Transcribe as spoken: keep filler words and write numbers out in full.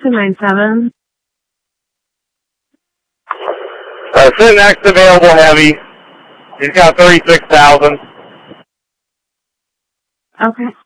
two nine seven. Uh, sitting next available heavy. He's got thirty-six thousand. Okay.